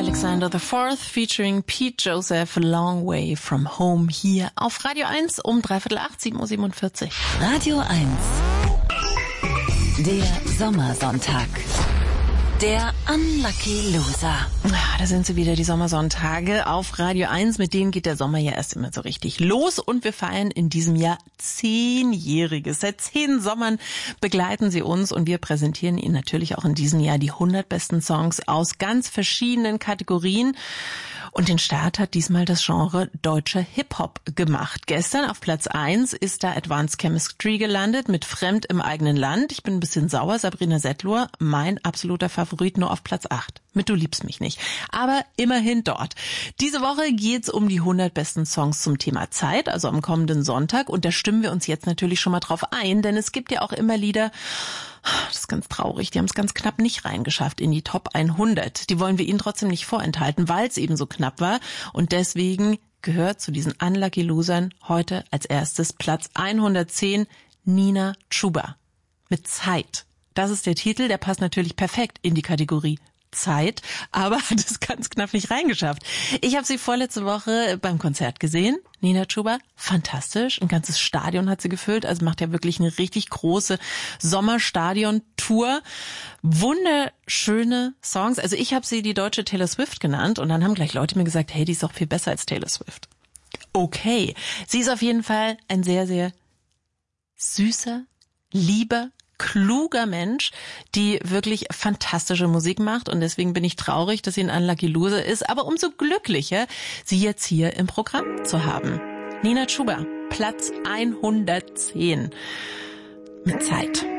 Alexander IV featuring Pete Joseph, Long Way from Home, hier auf Radio 1 um 7:45, 7:47 Uhr. Radio 1, der Sommersonntag. Der Unlucky Loser. Ja, da sind sie wieder, die Sommersonntage auf Radio 1. Mit denen geht der Sommer ja erst immer so richtig los. Und wir feiern in diesem Jahr 10-Jähriges. Seit 10 Sommern begleiten sie uns und wir präsentieren Ihnen natürlich auch in diesem Jahr die 100 besten Songs aus ganz verschiedenen Kategorien. Und den Start hat diesmal das Genre deutscher Hip-Hop gemacht. Gestern auf Platz 1 ist da Advanced Chemistry gelandet mit Fremd im eigenen Land. Ich bin ein bisschen sauer, Sabrina Setlur, mein absoluter Favorit, nur auf Platz 8. Mit Du liebst mich nicht. Aber immerhin dort. Diese Woche geht's um die 100 besten Songs zum Thema Zeit, also am kommenden Sonntag. Und da stimmen wir uns jetzt natürlich schon mal drauf ein, denn es gibt ja auch immer Lieder, das ist ganz traurig, die haben es ganz knapp nicht reingeschafft in die Top 100. Die wollen wir Ihnen trotzdem nicht vorenthalten, weil es eben so knapp war. Und deswegen gehört zu diesen Unlucky Losern heute als erstes Platz 110 Nina Chuba mit Zeit. Das ist der Titel, der passt natürlich perfekt in die Kategorie Zeit, aber hat es ganz knapp nicht reingeschafft. Ich habe sie vorletzte Woche beim Konzert gesehen. Nina Chuba, fantastisch. Ein ganzes Stadion hat sie gefüllt. Also macht ja wirklich eine richtig große Sommerstadion-Tour. Wunderschöne Songs. Also ich habe sie die deutsche Taylor Swift genannt und dann haben gleich Leute mir gesagt, hey, die ist doch viel besser als Taylor Swift. Okay, sie ist auf jeden Fall ein sehr, sehr süßer, lieber, kluger Mensch, die wirklich fantastische Musik macht und deswegen bin ich traurig, dass sie ein Unlucky Loser ist, aber umso glücklicher, sie jetzt hier im Programm zu haben. Nina Chuba, Platz 110 mit Zeit.